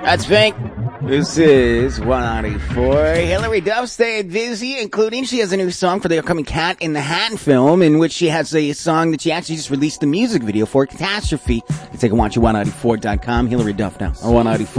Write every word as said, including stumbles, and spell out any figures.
That's Pink. This is one ninety-four. Hilary Duff stayed busy, including she has a new song for the upcoming Cat in the Hat film, in which she has a song that she actually just released the music video for, Catastrophe. You take a watch at one ninety-four dot com. Hilary Duff now on one ninety-four.